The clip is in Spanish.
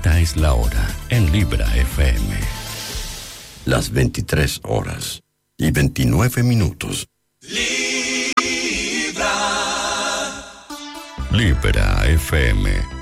Esta es la hora en Libra FM. Las 23 horas y 29 minutos. Libra FM.